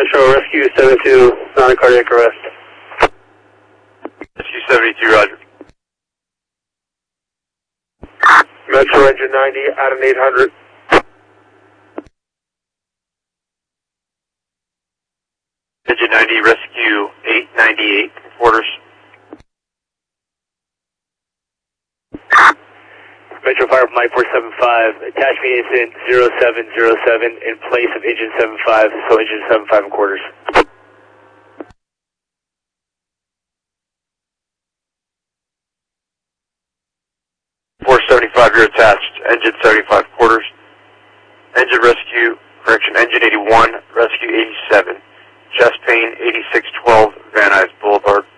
Metro Rescue 72, non-cardiac arrest. Rescue 72, roger. Metro engine 90, out of 800. Engine 90, rescue 898, orders. Metro Fire from Mike 475, attachment incident 0707 in place of engine 75, so engine 75 and quarters. 475, you're attached. Engine 75 quarters. Engine rescue, correction, engine 81, rescue 87. Chest pain, 8612 Van Nuys Boulevard.